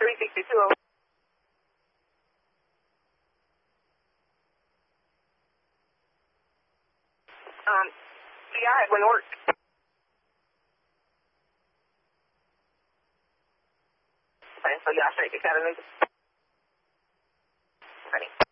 362. Yeah, it wouldn't work. Okay, so yeah, straight to Chattanooga. Ready.